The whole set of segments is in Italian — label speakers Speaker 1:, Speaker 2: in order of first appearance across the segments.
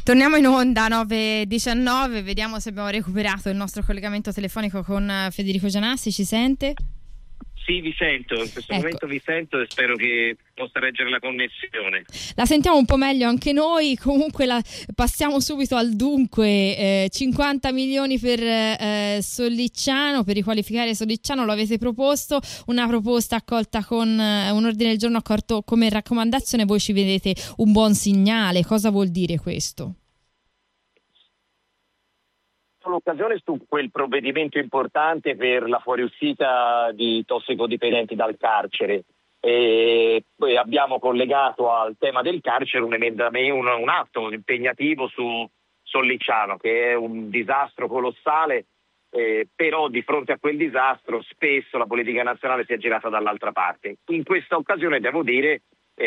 Speaker 1: Torniamo in onda 9:19, vediamo se abbiamo recuperato il nostro collegamento telefonico con Federico Gianassi. Ci sente?
Speaker 2: Sì, vi sento, in questo momento vi sento e spero che possa reggere la connessione.
Speaker 1: La sentiamo un po' meglio anche noi, comunque passiamo subito al dunque. 50 milioni per Sollicciano, per riqualificare Sollicciano, lo avete proposto, una proposta accolta con un ordine del giorno accolto come raccomandazione, voi ci vedete un buon segnale, cosa vuol dire questo?
Speaker 2: L'occasione su quel provvedimento importante per la fuoriuscita di tossicodipendenti dal carcere e poi abbiamo collegato al tema del carcere un atto impegnativo su Sollicciano, che è un disastro colossale, però di fronte a quel disastro spesso la politica nazionale si è girata dall'altra parte. In questa occasione devo dire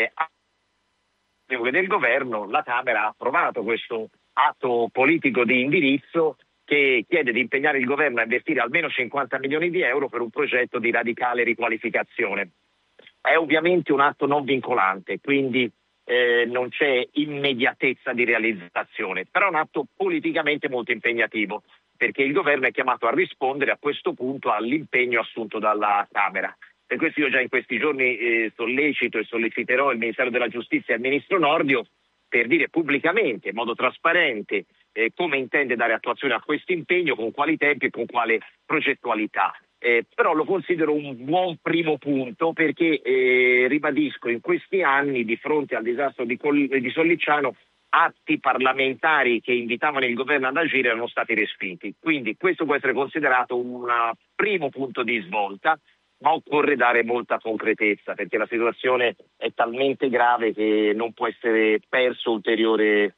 Speaker 2: del governo la Camera ha approvato questo atto politico di indirizzo che chiede di impegnare il governo a investire almeno 50 milioni di euro per un progetto di radicale riqualificazione. È ovviamente un atto non vincolante, quindi non c'è immediatezza di realizzazione, però è un atto politicamente molto impegnativo, perché il governo è chiamato a rispondere a questo punto all'impegno assunto dalla Camera. Per questo io già in questi giorni sollecito e solleciterò il Ministero della Giustizia e il Ministro Nordio per dire pubblicamente, in modo trasparente, come intende dare attuazione a questo impegno, con quali tempi e con quale progettualità. Però lo considero un buon primo punto perché, ribadisco, in questi anni, di fronte al disastro di Sollicciano, atti parlamentari che invitavano il governo ad agire erano stati respinti. Quindi questo può essere considerato un primo punto di svolta, ma occorre dare molta concretezza perché la situazione è talmente grave che non può essere perso ulteriore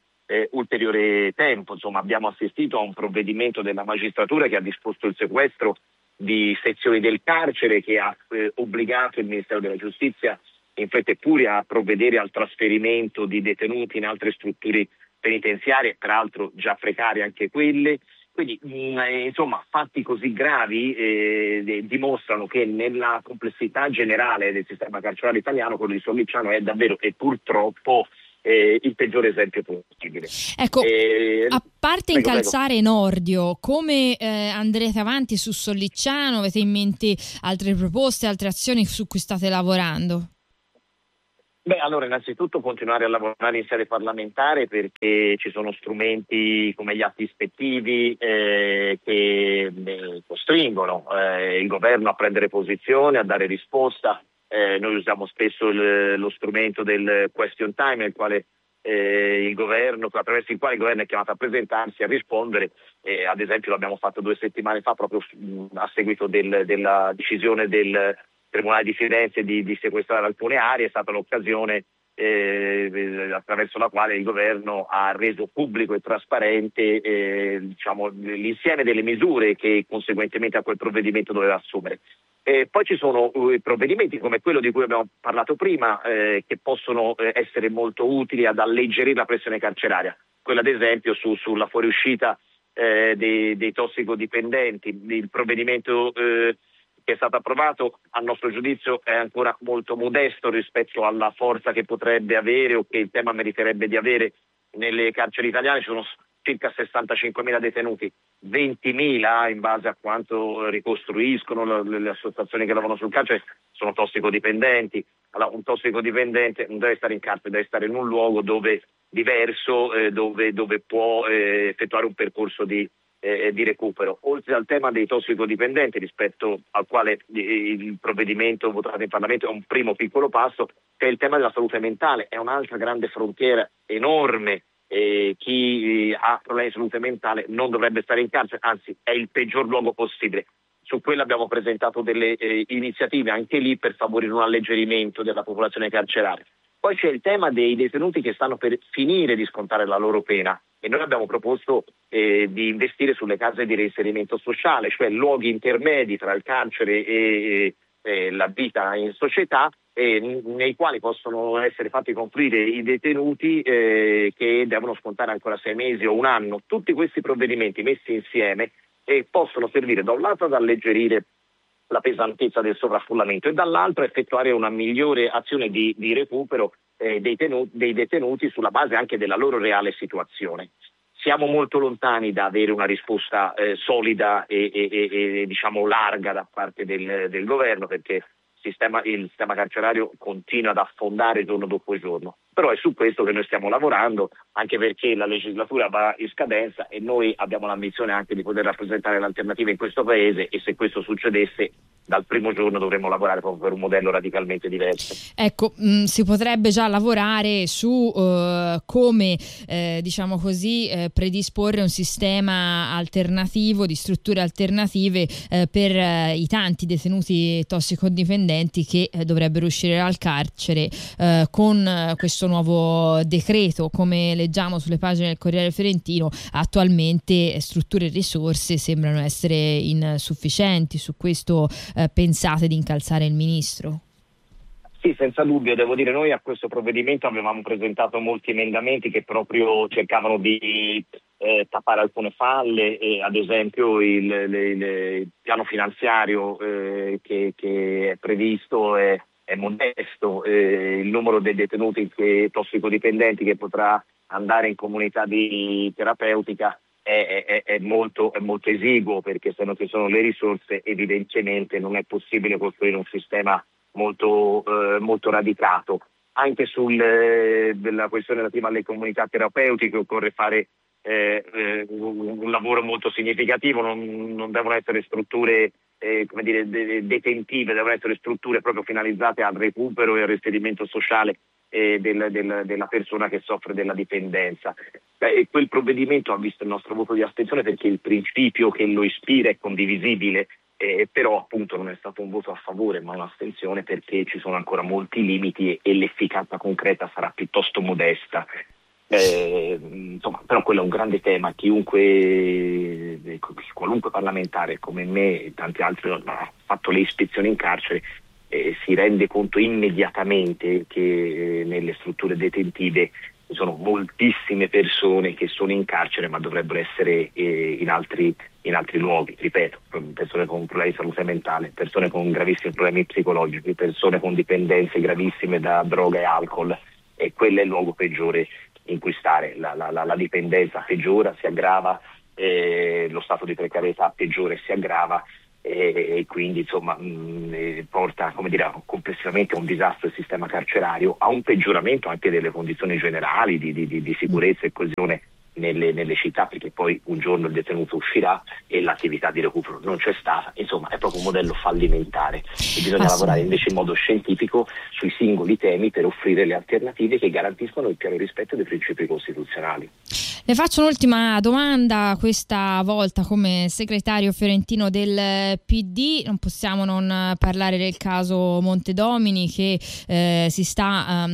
Speaker 2: tempo. Insomma, abbiamo assistito a un provvedimento della magistratura che ha disposto il sequestro di sezioni del carcere, che ha obbligato il Ministero della Giustizia in fretta e furia a provvedere al trasferimento di detenuti in altre strutture penitenziarie, peraltro già precarie anche quelle. Quindi insomma, fatti così gravi dimostrano che nella complessità generale del sistema carcerario italiano quello di Sollicciano è davvero e purtroppo il peggiore esempio possibile.
Speaker 1: Ecco, a parte incalzare Nordio, come andrete avanti su Sollicciano? Avete in mente altre proposte, altre azioni su cui state lavorando?
Speaker 2: Allora innanzitutto continuare a lavorare in sede parlamentare perché ci sono strumenti come gli atti ispettivi che costringono il governo a prendere posizione, a dare risposta. Noi usiamo spesso lo strumento del question time nel quale attraverso il quale il governo è chiamato a presentarsi, a rispondere. Ad esempio l'abbiamo fatto 2 settimane fa proprio a seguito della decisione del Tribunale di Firenze di sequestrare alcune aree. È stata l'occasione attraverso la quale il governo ha reso pubblico e trasparente l'insieme delle misure che conseguentemente a quel provvedimento doveva assumere. Poi ci sono provvedimenti come quello di cui abbiamo parlato prima che possono essere molto utili ad alleggerire la pressione carceraria. Quello ad esempio sulla fuoriuscita dei tossicodipendenti. Il provvedimento che è stato approvato a nostro giudizio è ancora molto modesto rispetto alla forza che potrebbe avere o che il tema meriterebbe di avere. Nelle carceri italiane ci sono circa 65.000 detenuti, 20.000 in base a quanto ricostruiscono le associazioni che lavorano sul carcere sono tossicodipendenti. Allora, un tossicodipendente non deve stare in carcere, deve stare in un luogo diverso dove può effettuare un percorso di recupero. Oltre al tema dei tossicodipendenti, rispetto al quale il provvedimento votato in Parlamento è un primo piccolo passo, c'è il tema della salute mentale, è un'altra grande frontiera enorme. Chi ha problemi di salute mentale non dovrebbe stare in carcere, anzi è il peggior luogo possibile. Su quello abbiamo presentato delle iniziative anche lì per favorire un alleggerimento della popolazione carceraria. Poi c'è il tema dei detenuti che stanno per finire di scontare la loro pena e noi abbiamo proposto di investire sulle case di reinserimento sociale, cioè luoghi intermedi tra il carcere e la vita in società, nei quali possono essere fatti confluire i detenuti che devono scontare ancora 6 mesi o un anno. Tutti questi provvedimenti messi insieme possono servire da un lato ad alleggerire la pesantezza del sovraffollamento e dall'altro effettuare una migliore azione di recupero dei detenuti sulla base anche della loro reale situazione. Siamo molto lontani da avere una risposta solida e diciamo larga da parte del governo, perché il sistema carcerario continua ad affondare giorno dopo giorno. Però è su questo che noi stiamo lavorando, anche perché la legislatura va in scadenza e noi abbiamo l'ambizione anche di poter rappresentare l'alternativa in questo Paese, e se questo succedesse dal primo giorno dovremmo lavorare proprio per un modello radicalmente diverso.
Speaker 1: Ecco, si potrebbe già lavorare su come diciamo così predisporre un sistema alternativo, di strutture alternative per i tanti detenuti tossicodipendenti che dovrebbero uscire dal carcere con questo nuovo decreto. Come leggiamo sulle pagine del Corriere Fiorentino, attualmente strutture e risorse sembrano essere insufficienti. Su questo pensate di incalzare il ministro?
Speaker 2: Sì, senza dubbio. Devo dire, noi a questo provvedimento avevamo presentato molti emendamenti che proprio cercavano di tappare alcune falle, ad esempio il piano finanziario che è previsto è modesto, il numero dei detenuti tossicodipendenti che potrà andare in comunità di terapeutica è molto esiguo, perché se non ci sono le risorse evidentemente non è possibile costruire un sistema molto radicato. Anche della questione relativa alle comunità terapeutiche occorre fare un lavoro molto significativo. Non devono essere strutture detentive, devono essere strutture proprio finalizzate al recupero e al reinserimento sociale della persona che soffre della dipendenza. Quel provvedimento ha visto il nostro voto di astensione perché il principio che lo ispira è condivisibile, però appunto non è stato un voto a favore ma un'astensione perché ci sono ancora molti limiti e l'efficacia concreta sarà piuttosto modesta. Insomma, però quello è un grande tema. Qualunque parlamentare come me e tanti altri ha fatto le ispezioni in carcere, si rende conto immediatamente che nelle strutture detentive ci sono moltissime persone che sono in carcere ma dovrebbero essere in altri luoghi, ripeto, persone con problemi di salute mentale, persone con gravissimi problemi psicologici, persone con dipendenze gravissime da droga e alcol, e quello è il luogo peggiore in cui stare. La dipendenza peggiora, si aggrava, lo stato di precarietà peggiora e si aggrava, e quindi insomma porta complessivamente a un disastro del sistema carcerario, a un peggioramento anche delle condizioni generali di sicurezza e coesione nelle città, perché poi un giorno il detenuto uscirà e l'attività di recupero non c'è stata. Insomma, è proprio un modello fallimentare e bisogna lavorare invece in modo scientifico sui singoli temi per offrire le alternative che garantiscono il pieno rispetto dei principi costituzionali.
Speaker 1: Le faccio un'ultima domanda, questa volta come segretario fiorentino del PD. Non possiamo non parlare del caso Montedomini, che si sta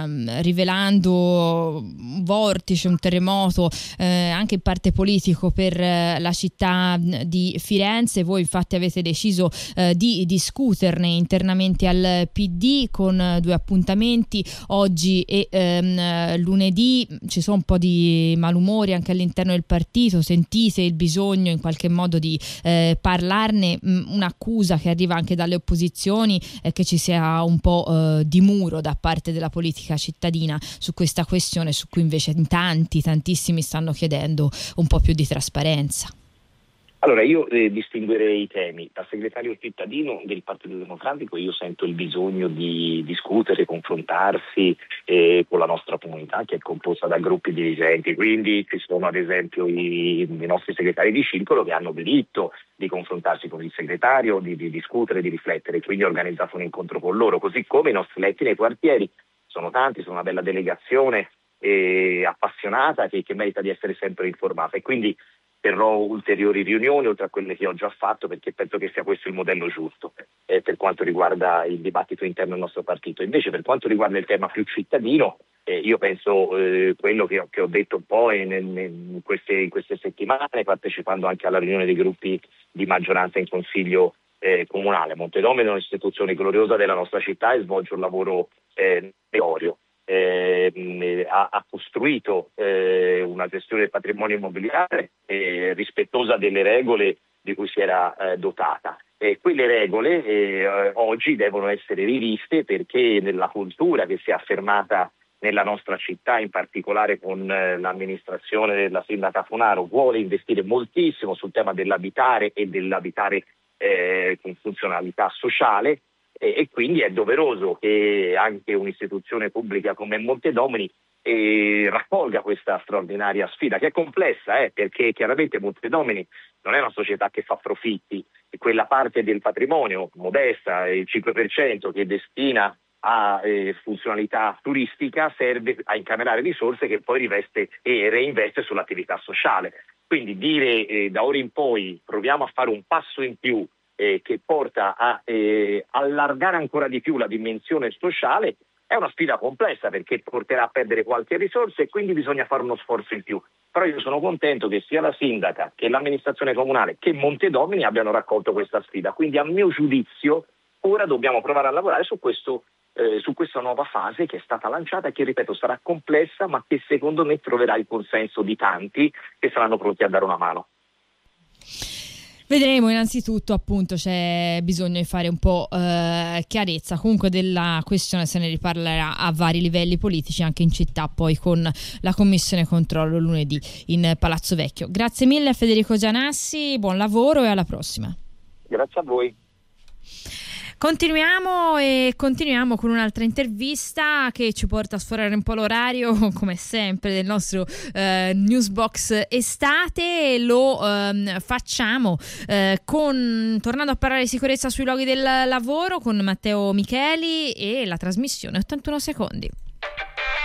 Speaker 1: rivelando un vortice, un terremoto anche in parte politico per la città di Firenze. Voi infatti avete deciso di discuterne internamente al PD con 2 appuntamenti, oggi e lunedì. Ci sono un po' di malumori anche all'interno del partito, sentite il bisogno in qualche modo di parlarne? Un'accusa che arriva anche dalle opposizioni è che ci sia un po' di muro da parte della politica cittadina su questa questione, su cui invece tantissimi stanno chiedendo un po' più di trasparenza.
Speaker 2: Allora, io distinguerei i temi. Da segretario cittadino del Partito Democratico io sento il bisogno di discutere, confrontarsi con la nostra comunità, che è composta da gruppi dirigenti, quindi ci sono ad esempio i nostri segretari di circolo che hanno diritto di confrontarsi con il segretario, di discutere, di riflettere, quindi ho organizzato un incontro con loro, così come i nostri eletti nei quartieri. Sono tanti, sono una bella delegazione appassionata che merita di essere sempre informata, e quindi terrò ulteriori riunioni oltre a quelle che ho già fatto, perché penso che sia questo il modello giusto per quanto riguarda il dibattito interno al nostro partito. Invece per quanto riguarda il tema più cittadino, io penso quello che ho detto un po' in queste settimane, partecipando anche alla riunione dei gruppi di maggioranza in Consiglio comunale. Montedomini è un'istituzione gloriosa della nostra città e svolge un lavoro teorico. Ha costruito una gestione del patrimonio immobiliare rispettosa delle regole di cui si era dotata, Quelle regole oggi devono essere riviste, perché nella cultura che si è affermata nella nostra città, in particolare con l'amministrazione della sindaca Funaro, vuole investire moltissimo sul tema dell'abitare e dell'abitare con funzionalità sociale, e quindi è doveroso che anche un'istituzione pubblica come Montedomini raccolga questa straordinaria sfida, che è complessa, perché chiaramente Montedomini non è una società che fa profitti, e quella parte del patrimonio modesta, il 5% che destina a funzionalità turistica, serve a incamerare risorse che poi riveste e reinveste sull'attività sociale. Quindi dire da ora in poi proviamo a fare un passo in più che porta a allargare ancora di più la dimensione sociale è una sfida complessa, perché porterà a perdere qualche risorsa e quindi bisogna fare uno sforzo in più. Però io sono contento che sia la sindaca che l'amministrazione comunale che Montedomini abbiano raccolto questa sfida. Quindi a mio giudizio ora dobbiamo provare a lavorare su questa nuova fase che è stata lanciata e che, ripeto, sarà complessa, ma che secondo me troverà il consenso di tanti che saranno pronti a dare una mano.
Speaker 1: Vedremo. Innanzitutto, appunto, c'è bisogno di fare un po' chiarezza. Comunque della questione se ne riparlerà a vari livelli politici, anche in città, poi con la commissione controllo lunedì in Palazzo Vecchio. Grazie mille a Federico Gianassi, buon lavoro e alla prossima.
Speaker 2: Grazie a voi.
Speaker 1: Continuiamo con un'altra intervista che ci porta a sforare un po' l'orario, come sempre, del nostro Newsbox estate. Lo facciamo tornando a parlare di sicurezza sui luoghi del lavoro con Matteo Micheli e la trasmissione 81 secondi.